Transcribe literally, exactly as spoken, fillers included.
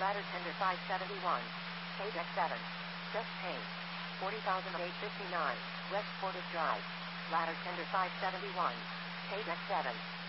Ladder tender five seventy-one. K deck seven. Just paint. forty thousand eight fifty-nine. West Portage Drive. Ladder tender five seventy-one. K deck seven.